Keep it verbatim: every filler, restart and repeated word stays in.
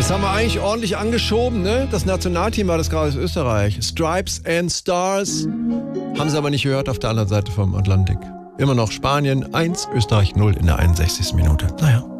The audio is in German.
Das haben wir eigentlich ordentlich angeschoben, ne? Das Nationalteam war das gerade aus Österreich. Stripes and Stars. Haben sie aber nicht gehört auf der anderen Seite vom Atlantik. Immer noch Spanien eins, Österreich null in der einundsechzigsten Minute. Naja.